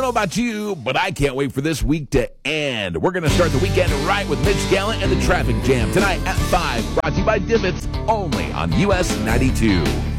don't know about you, but I can't wait for this week to end. We're going to start the weekend right with Mitch Gallant and the Traffic Jam tonight at 5, brought to you by Divots, only on US 92.